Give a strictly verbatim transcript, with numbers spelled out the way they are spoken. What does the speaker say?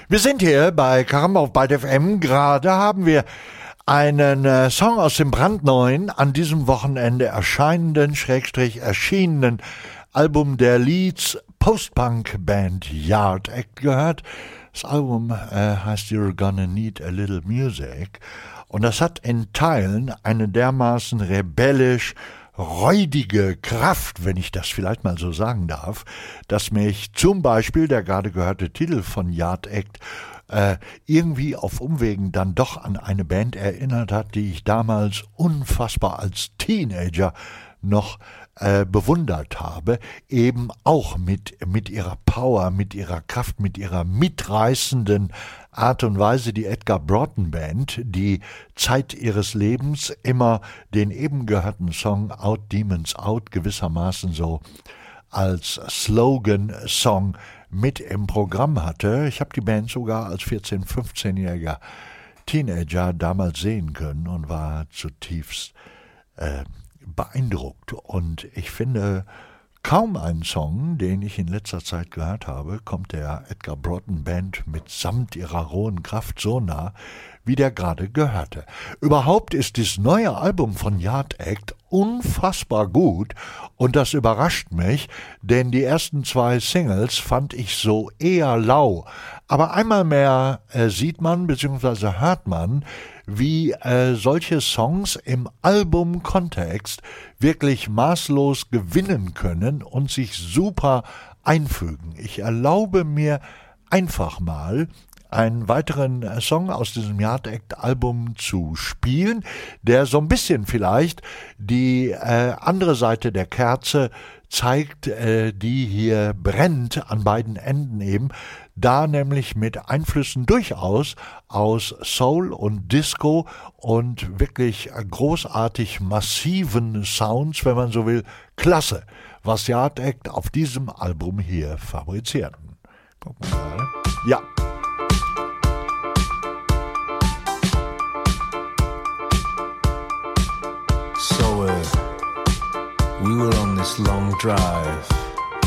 Wir sind hier bei Karamba auf Byte F M. Gerade haben wir einen äh, Song aus dem brandneuen, an diesem Wochenende erscheinenden, Schrägstrich erschienenen Album der Leeds Post-Punk-Band Yard Act gehört. Das Album äh, heißt You're Gonna Need a Little Music und das hat in Teilen eine dermaßen rebellisch räudige Kraft, wenn ich das vielleicht mal so sagen darf, dass mich zum Beispiel der gerade gehörte Titel von Yard Act äh, irgendwie auf Umwegen dann doch an eine Band erinnert hat, die ich damals unfassbar als Teenager noch äh, bewundert habe, eben auch mit, mit ihrer Power, mit ihrer Kraft, mit ihrer mitreißenden Art und Weise, die Edgar Broughton Band, die Zeit ihres Lebens immer den eben gehörten Song Out Demons Out gewissermaßen so als Slogan-Song mit im Programm hatte. Ich habe die Band sogar als vierzehn-, fünfzehnjähriger Teenager damals sehen können und war zutiefst äh, beeindruckt. Und ich finde, kaum ein Song, den ich in letzter Zeit gehört habe, kommt der Edgar Broughton Band mitsamt ihrer rohen Kraft so nah, wie der gerade gehörte. Überhaupt ist dieses neue Album von Yard Act unfassbar gut und das überrascht mich, denn die ersten zwei Singles fand ich so eher lau. Aber einmal mehr äh, sieht man bzw. hört man, wie äh, solche Songs im Albumkontext wirklich maßlos gewinnen können und sich super einfügen. Ich erlaube mir einfach mal einen weiteren Song aus diesem Yard Act Album zu spielen, der so ein bisschen vielleicht die äh, andere Seite der Kerze zeigt, äh, die hier brennt an beiden Enden eben, da nämlich mit Einflüssen durchaus aus Soul und Disco und wirklich großartig massiven Sounds, wenn man so will. Klasse, was Yard Act auf diesem Album hier fabrizierten. Gucken wir mal. Ja. So uh, we were on this long drive